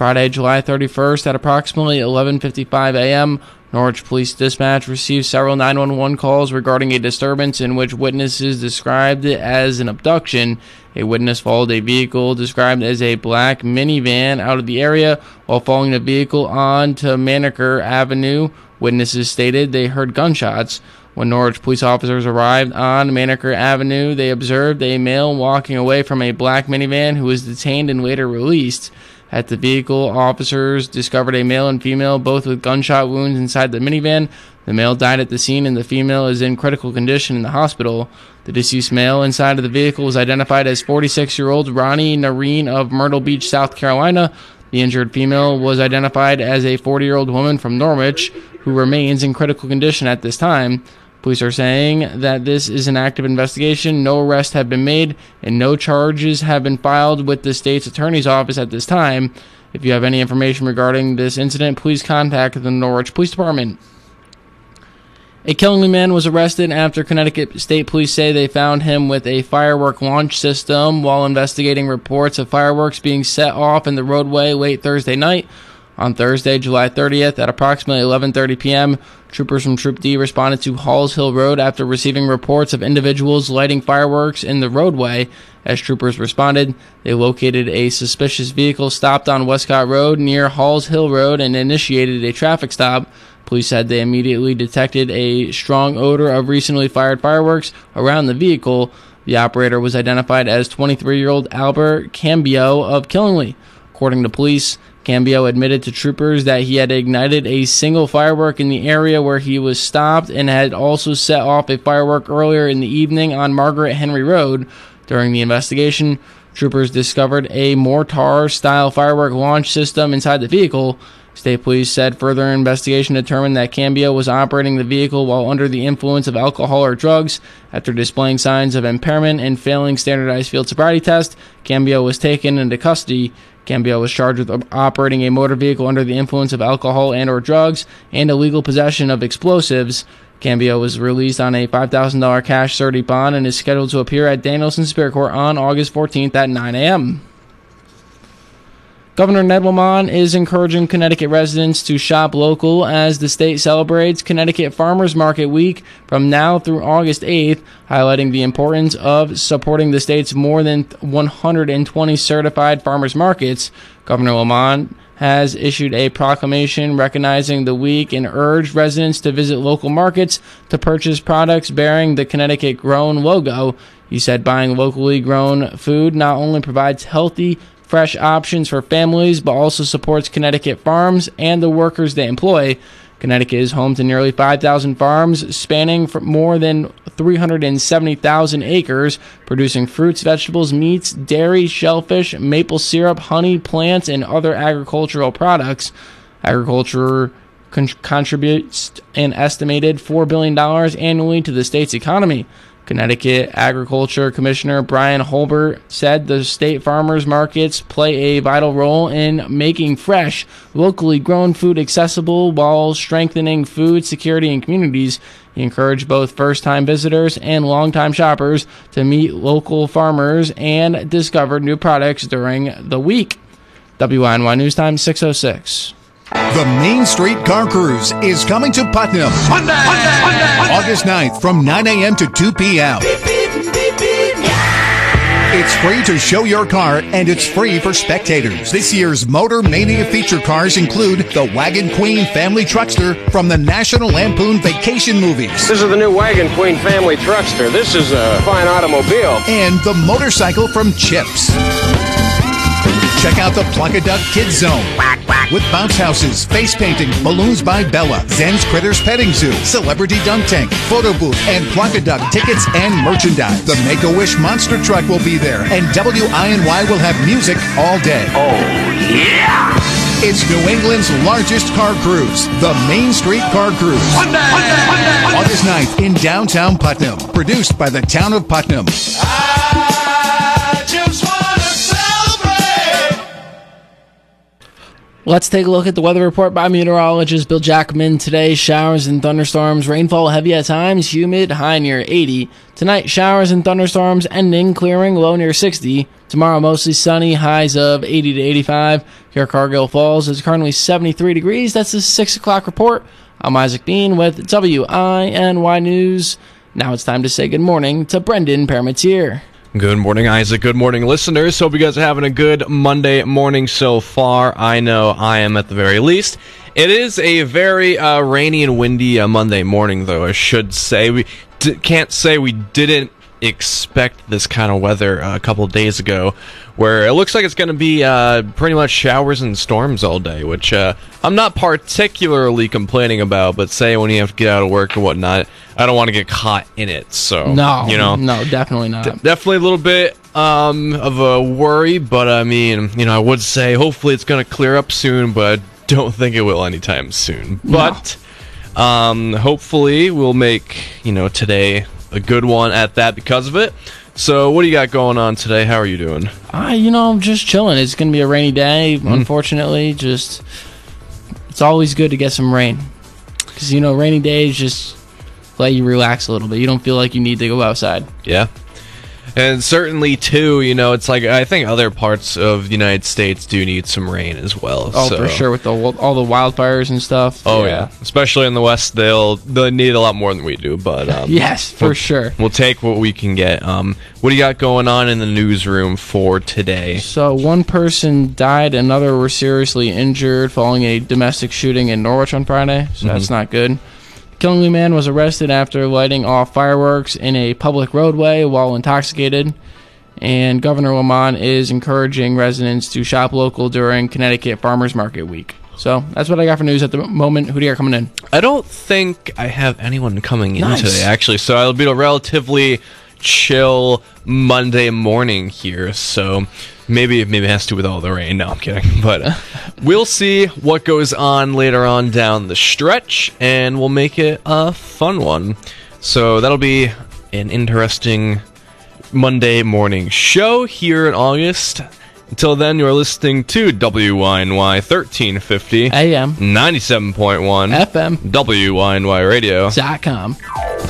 Friday, July 31st at approximately 11:55 a.m., Norwich Police Dispatch received several 911 calls regarding a disturbance in which witnesses described it as an abduction. A witness followed a vehicle described as a black minivan out of the area while following the vehicle on to Maneker Avenue. Witnesses stated they heard gunshots. When Norwich police officers arrived on Maneker Avenue, they observed a male walking away from a black minivan who was detained and later released. At the vehicle, officers discovered a male and female, both with gunshot wounds inside the minivan. The male died at the scene and the female is in critical condition in the hospital. The deceased male inside of the vehicle was identified as 46-year-old Ronnie Nareen of Myrtle Beach, South Carolina. The injured female was identified as a 40-year-old woman from Norwich who remains in critical condition at this time. Police are saying that this is an active investigation, no arrests have been made, and no charges have been filed with the state's attorney's office at this time. If you have any information regarding this incident, please contact the Norwich Police Department. A Killingly man was arrested after Connecticut State Police say they found him with a firework launch system while investigating reports of fireworks being set off in the roadway late Thursday night. On Thursday, July 30th, at approximately 11:30 p.m., troopers from Troop D responded to Halls Hill Road after receiving reports of individuals lighting fireworks in the roadway. As troopers responded, they located a suspicious vehicle stopped on Westcott Road near Halls Hill Road and initiated a traffic stop. Police said they immediately detected a strong odor of recently fired fireworks around the vehicle. The operator was identified as 23-year-old Albert Cambio of Killingly. According to police, Cambio admitted to troopers that he had ignited a single firework in the area where he was stopped and had also set off a firework earlier in the evening on Margaret Henry Road. During the investigation, troopers discovered a mortar-style firework launch system inside the vehicle. State police said further investigation determined that Cambio was operating the vehicle while under the influence of alcohol or drugs. After displaying signs of impairment and failing standardized field sobriety test, Cambio was taken into custody. Cambio was charged with operating a motor vehicle under the influence of alcohol and or drugs and illegal possession of explosives. Cambio was released on a $5,000 cash surety bond and is scheduled to appear at Danielson Superior Court on August 14th at 9 a.m. Governor Ned Lamont is encouraging Connecticut residents to shop local as the state celebrates Connecticut Farmers Market Week from now through August 8th, highlighting the importance of supporting the state's more than 120 certified farmers markets. Governor Lamont has issued a proclamation recognizing the week and urged residents to visit local markets to purchase products bearing the Connecticut Grown logo. He said buying locally grown food not only provides healthy, fresh options for families, but also supports Connecticut farms and the workers they employ. Connecticut is home to nearly 5,000 farms spanning for more than 370,000 acres, producing fruits, vegetables, meats, dairy, shellfish, maple syrup, honey, plants, and other agricultural products. Agriculture contributes an estimated $4 billion annually to the state's economy. Connecticut Agriculture Commissioner Brian Holbert said the state farmers markets play a vital role in making fresh, locally grown food accessible while strengthening food security in communities. He encouraged both first-time visitors and long-time shoppers to meet local farmers and discover new products during the week. WINY News Time 6:06. The Main Street Car Cruise is coming to Putnam. August 9th from 9 a.m. to 2 p.m. It's free to show your car, and it's free for spectators. This year's Motor Mania feature cars include the Wagon Queen Family Truckster from the National Lampoon Vacation movies. This is the new Wagon Queen Family Truckster. This is a fine automobile. And the motorcycle from Chips. Check out the Pluck-a-Duck Kids Zone with bounce houses, face painting, balloons by Bella, Zen's Critters Petting Zoo, Celebrity Dunk Tank, photo booth, and Pluck-a-Duck tickets and merchandise. The Make-A-Wish Monster Truck will be there, and WINY will have music all day. Oh, yeah! It's New England's largest car cruise, the Main Street Car Cruise. August 9th in downtown Putnam. Produced by the town of Putnam. Let's take a look at the weather report by meteorologist Bill Jackman. Today, showers and thunderstorms, rainfall heavy at times, humid, high near 80. Tonight, showers and thunderstorms ending, clearing, low near 60. Tomorrow, mostly sunny, highs of 80 to 85. Here at Cargill Falls, it's currently 73 degrees. That's the 6 o'clock report. I'm Isaac Bean with WINY News. Now it's time to say good morning to Brendan Parmentier. Good morning, Isaac. Good morning, listeners. Hope you guys are having a good Monday morning so far. I know I am at the very least. It is a very rainy and windy Monday morning, though, I should say. We can't say we didn't expect this kind of weather a couple of days ago, where it looks like it's going to be pretty much showers and storms all day, which I'm not particularly complaining about, but say when you have to get out of work and whatnot, I don't want to get caught in it. So No, no, definitely not. Definitely a little bit of a worry, but I mean, I would say hopefully it's going to clear up soon, but I don't think it will anytime soon. But hopefully we'll make today a good one at that because of it. So what do you got going on today? How are you doing? I'm just chilling. It's going to be a rainy day, unfortunately. It's always good to get some rain. Because, rainy days just let you relax a little bit. You don't feel like you need to go outside. Yeah. And certainly, too, it's like I think other parts of the United States do need some rain as well. Oh, for sure, with all the wildfires and stuff. Oh, yeah. Especially in the West, they'll need a lot more than we do. But yes, for sure. We'll take what we can get. What do you got going on in the newsroom for today? So one person died, another were seriously injured following a domestic shooting in Norwich on Friday. So that's not good. Killingly man was arrested after lighting off fireworks in a public roadway while intoxicated, and Governor Lamont is encouraging residents to shop local during Connecticut Farmers Market Week. So that's what I got for news at the moment. Who do you got coming in? I don't think I have anyone coming in today, actually, so it'll be a relatively chill Monday morning here, so maybe it has to do with all the rain. No, I'm kidding. But we'll see what goes on later on down the stretch, and we'll make it a fun one. So that'll be an interesting Monday morning show here in August. Until then, you're listening to WINY 1350 AM 97.1 FM WINY Radio.com.